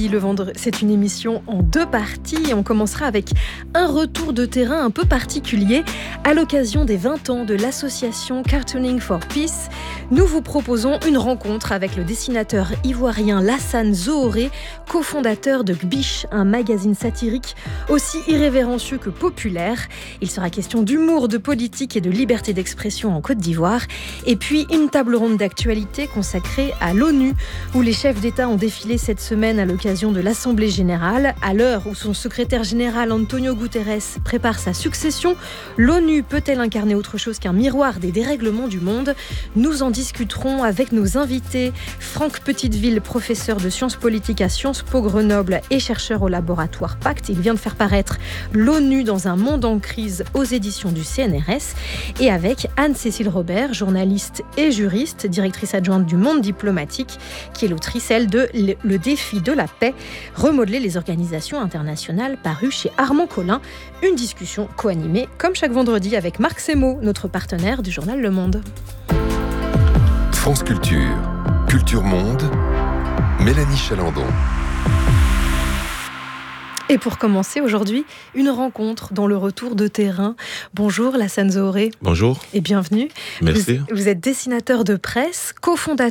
vendredi. C'est une émission en 2 parties et on commencera avec un retour de terrain un peu particulier. À l'occasion des 20 ans de l'association Cartooning for Peace, nous vous proposons une rencontre avec le dessinateur ivoirien Lassane Zohoré, cofondateur de Gbiche, un magazine satirique aussi irrévérencieux que populaire. Il sera question d'humour, de politique et de liberté d'expression en Côte d'Ivoire. Et puis une table ronde d'actualité consacrée à l'ONU, où les chefs d'État ont défilé cette semaine à l'occasion de l'Assemblée générale. À l'heure où son secrétaire général Antonio Guterres prépare sa succession, l'ONU peut-elle incarner autre chose qu'un miroir des dérèglements du monde ? Nous en discuterons avec nos invités. Franck Petiteville, professeur de sciences politiques à Sciences Po Grenoble et chercheur au laboratoire Pacte. Il vient de faire paraître l'ONU dans un monde en crise aux éditions du CNRS. Et avec Anne-Cécile Robert, journaliste et juriste, directrice adjointe du Monde diplomatique, qui est l'autrice, elle, de Le défi de la paix, remodeler les organisations internationales, paru chez Armand Collin. Une discussion co-animée, comme chaque vendredi, avec Marc Semo, notre partenaire du journal Le Monde. France Culture, Culture Monde, Mélanie Chalandon. Et pour commencer aujourd'hui, une rencontre dans le retour de terrain. Bonjour Lassane Zohoré. Bonjour. Et bienvenue. Merci. Vous êtes dessinateur de presse, cofondateur